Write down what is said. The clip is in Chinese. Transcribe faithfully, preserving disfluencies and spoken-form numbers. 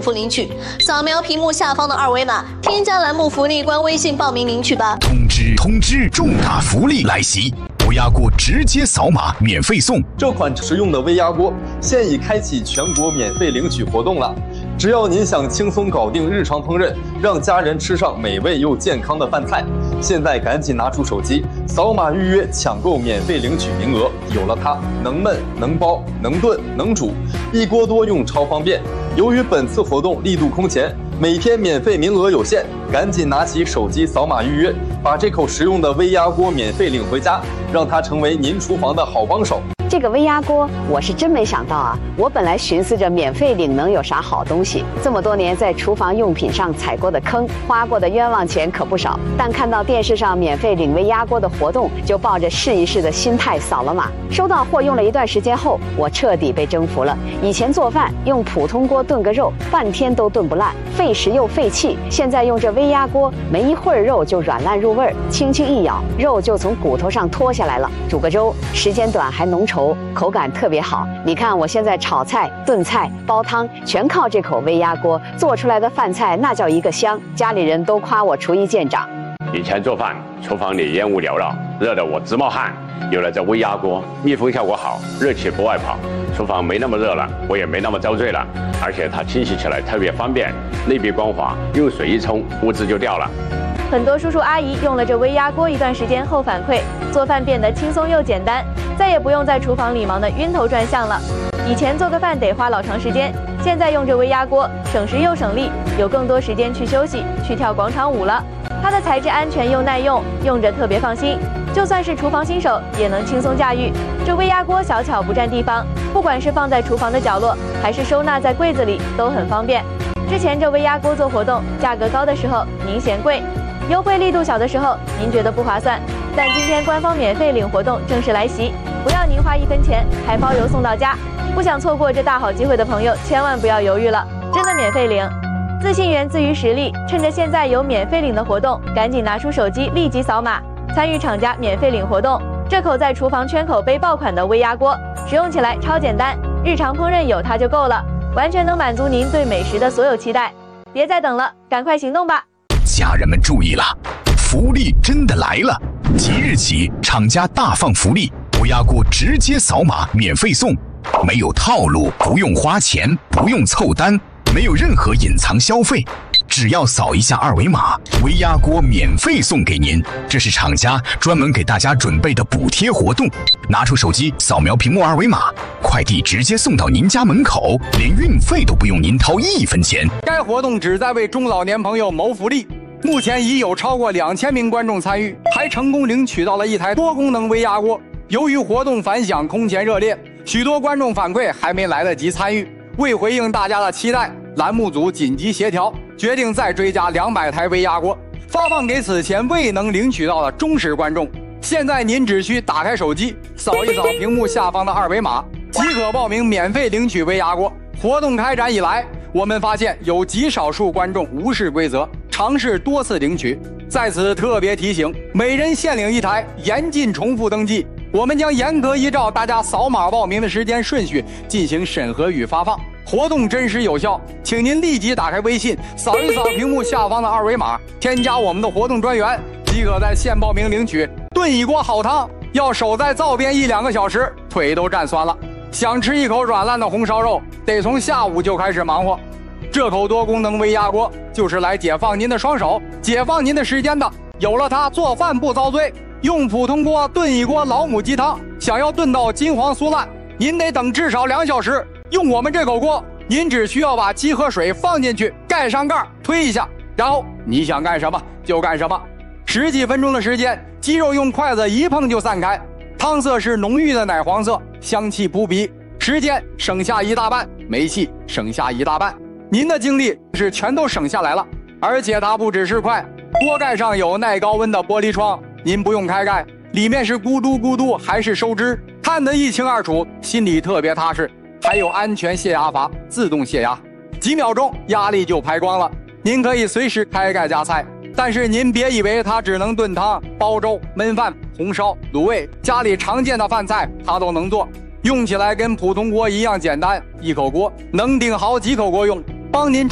复领取。扫描屏幕下方的二维码，添加栏目福利官微信报名领取吧。 通知通知，重大福利来袭！微压锅直接扫码免费送。 这款实用的微压锅现已开启全国免费领取活动了。只要您想轻松搞定日常烹饪，让家人吃上美味又健康的饭菜，现在赶紧拿出手机，扫码预约抢购免费领取名额。有了它，能焖能包能炖能煮，一锅多用超方便。由于本次活动力度空前，每天免费名额有限，赶紧拿起手机扫码预约，把这口实用的微压锅免费领回家，让它成为您厨房的好帮手。 这个微压锅我是真没想到啊！我本来寻思着免费领能有啥好东西，这么多年在厨房用品上踩过的坑，花过的冤枉钱可不少。但看到电视上免费领微压锅的活动，就抱着试一试的心态扫了码。收到货用了一段时间后，我彻底被征服了。以前做饭用普通锅炖个肉，半天都炖不烂，费时又费气。现在用这微压锅，没一会儿肉就软烂入味儿，轻轻一咬，肉就从骨头上脱下来了。煮个粥，时间短还浓稠，口感特别好。你看我现在炒菜、炖菜、煲汤，全靠这口微压锅做出来的饭菜，那叫一个香。家里人都夸我厨艺见长。 以前做饭，厨房里烟雾缭绕，热得我直冒汗。有了这微压锅，密封效果好，热气不外跑，厨房没那么热了，我也没那么遭罪了。而且它清洗起来特别方便，内壁光滑，用水一冲，污渍就掉了。 很多叔叔阿姨用了这微压锅一段时间后反馈，做饭变得轻松又简单，再也不用在厨房里忙得晕头转向了。以前做个饭得花老长时间，现在用这微压锅，省时又省力，有更多时间去休息，去跳广场舞了。它的材质安全又耐用，用着特别放心，就算是厨房新手也能轻松驾驭。这微压锅小巧不占地方，不管是放在厨房的角落，还是收纳在柜子里，都很方便。之前这微压锅做活动，价格高的时候您嫌贵，优惠力度小的时候您觉得不划算，但今天官方免费领活动正式来袭，不要您花一分钱，还包邮送到家。不想错过这大好机会的朋友，千万不要犹豫了，真的免费领。自信源自于实力，趁着现在有免费领的活动，赶紧拿出手机立即扫码，参与厂家免费领活动。这口在厨房圈口杯爆款的微压锅，使用起来超简单，日常烹饪有它就够了，完全能满足您对美食的所有期待。别再等了，赶快行动吧！ 家人们注意了，福利真的来了！即日起，厂家大放福利，微压锅直接扫码免费送，没有套路，不用花钱，不用凑单，没有任何隐藏消费，只要扫一下二维码，微压锅免费送给您。这是厂家专门给大家准备的补贴活动，拿出手机扫描屏幕二维码，快递直接送到您家门口，连运费都不用您掏一分钱。 该活动旨在为中老年朋友谋福利，目前已有超过两千名观众参与，还成功领取到了一台多功能微压锅。由于活动反响空前热烈，许多观众反馈还没来得及参与。为回应大家的期待，栏目组紧急协调，决定再追加两百台微压锅，发放给此前未能领取到的忠实观众。现在您只需打开手机，扫一扫屏幕下方的二维码，即可报名免费领取微压锅。活动开展以来，我们发现有极少数观众无视规则，尝试多次领取。在此特别提醒，每人限领一台，严禁重复登记。我们将严格依照大家扫码报名的时间顺序进行审核与发放，活动真实有效，请您立即打开微信，扫一扫屏幕下方的二维码，添加我们的活动专员，即可在线报名领取。炖一锅好汤，要守在灶边一两个小时，腿都站酸了。想吃一口软烂的红烧肉，得从下午就开始忙活。这口多功能微压锅就是来解放您的双手，解放您的时间的。有了它，做饭不遭罪。用普通锅炖一锅老母鸡汤，想要炖到金黄酥烂，您得等至少两小时。用我们这口锅，您只需要把鸡和水放进去，盖上盖，推一下，然后你想干什么就干什么。十几分钟的时间，鸡肉用筷子一碰就散开，汤色是浓郁的奶黄色，香气扑鼻。时间省下一大半，煤气省下一大半，您的精力是全都省下来了。而且它不只是快，锅盖上有耐高温的玻璃窗，您不用开盖，里面是咕嘟咕嘟还是收汁，看得一清二楚，心里特别踏实。还有安全泄压阀，自动泄压，几秒钟压力就排光了。您可以随时开盖加菜，但是您别以为它只能炖汤、煲粥、焖饭、红烧、卤味，家里常见的饭菜它都能做，用起来跟普通锅一样简单，一口锅能顶好几口锅用，帮您